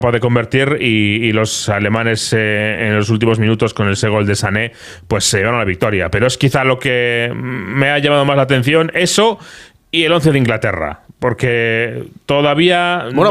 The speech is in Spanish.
de convertir y los alemanes en los últimos minutos con ese gol de Sané pues se llevaron la victoria, pero es quizá lo que me ha llamado más la atención, eso y el 11 de Inglaterra, porque todavía... Bueno,